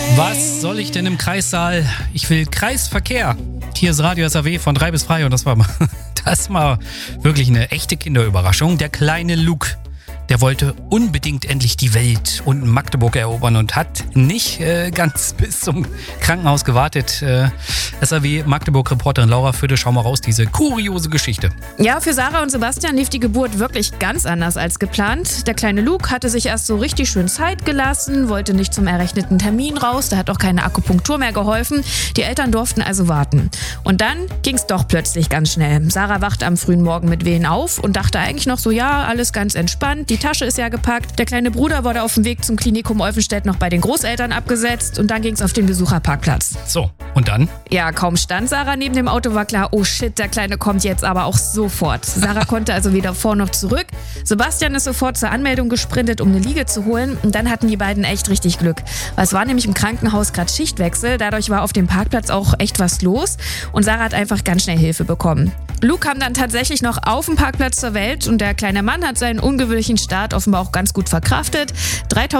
Was soll ich denn im Kreissaal? Ich will Kreisverkehr. Hier ist Radio SAW von 3 bis frei und das war mal wirklich eine echte Kinderüberraschung. Der kleine Luke, der wollte unbedingt endlich die Welt und Magdeburg erobern und hat nicht ganz bis zum Krankenhaus gewartet. SAW Magdeburg-Reporterin Laura Föde, schau mal raus, diese kuriose Geschichte. Ja, für Sarah und Sebastian lief die Geburt wirklich ganz anders als geplant. Der kleine Luke hatte sich erst so richtig schön Zeit gelassen, wollte nicht zum errechneten Termin raus, da hat auch keine Akupunktur mehr geholfen. Die Eltern durften also warten. Und dann ging's doch plötzlich ganz schnell. Sarah wachte am frühen Morgen mit Wehen auf und dachte eigentlich noch so, ja, alles ganz entspannt, die Tasche ist ja gepackt. Der kleine Bruder wurde auf dem Weg zum Klinikum Olfenstedt noch bei den Großeltern abgesetzt und dann ging's auf den Besucherparkplatz. So, und dann? Ja, kaum stand Sarah neben dem Auto, war klar, oh shit, der Kleine kommt jetzt aber auch sofort. Sarah konnte also weder vor noch zurück. Sebastian ist sofort zur Anmeldung gesprintet, um eine Liege zu holen. Und dann hatten die beiden echt richtig Glück. Weil es war nämlich im Krankenhaus gerade Schichtwechsel. Dadurch war auf dem Parkplatz auch echt was los. Und Sarah hat einfach ganz schnell Hilfe bekommen. Luke kam dann tatsächlich noch auf dem Parkplatz zur Welt und der kleine Mann hat seinen ungewöhnlichen Start offenbar auch ganz gut verkraftet. 3.000